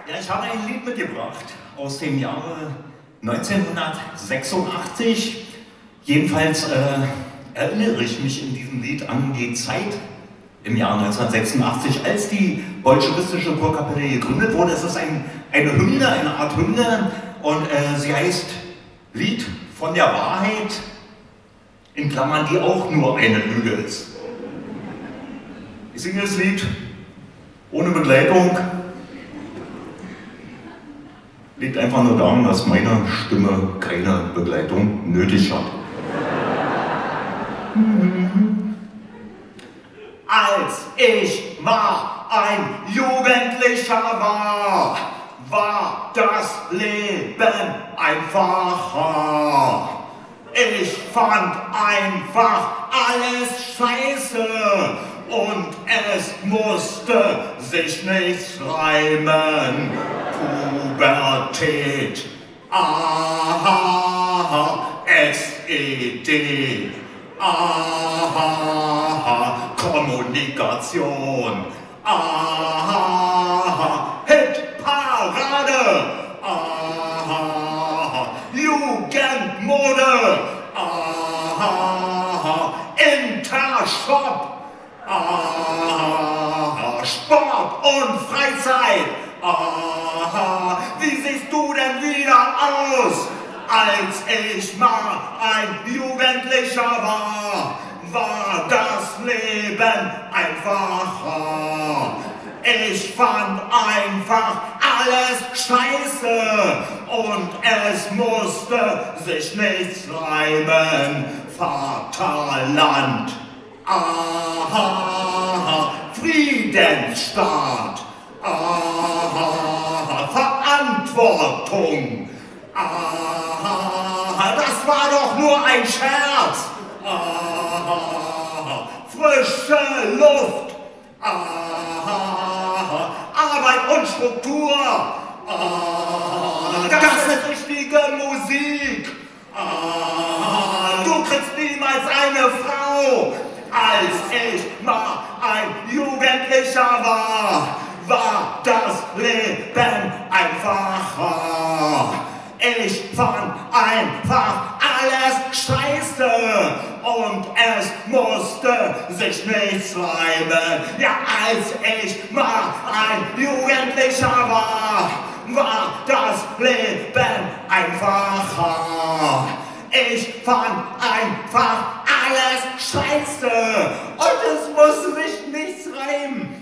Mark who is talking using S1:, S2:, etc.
S1: Ja, ich habe ein Lied mitgebracht aus dem Jahre 1986. Jedenfalls erinnere ich mich in diesem Lied an die Zeit im Jahr 1986, als die bolschewistische Chorkapelle gegründet wurde. Es ist eine Hymne, eine Art Hymne, und sie heißt Lied von der Wahrheit, in Klammern, die auch nur eine Lüge ist. Ich singe das Lied ohne Begleitung. Liegt einfach nur daran, dass meine Stimme keine Begleitung nötig hat. Als ich mal ein Jugendlicher war das Leben einfacher. Ich fand einfach alles scheiße und es musste sich nichts reimen. Pubertät, aha, SED, aha, Kommunikation, aha, Hitparade, aha, Jugendmode, aha, Intershop, aha, Sport und Freizeit, aha, wie siehst du denn wieder aus? Als ich mal ein Jugendlicher war das Leben einfacher. Ich fand einfach alles scheiße und es musste sich nichts reimen. Vaterland, aha, Friedensstaat, aha, Verantwortung, aha, das war doch nur ein Scherz, aha, frische Luft, aha, Arbeit und Struktur, aha, das ist richtige Musik, aha, du kriegst niemals eine Frau. Als ich mal ein Jugendlicher war das Leben einfacher. Ich fand einfach alles scheiße und es musste sich nichts reimen. Ja, als ich mal ein Jugendlicher war das Leben einfacher. Ich fand einfach alles scheiße und es musste sich nichts reimen.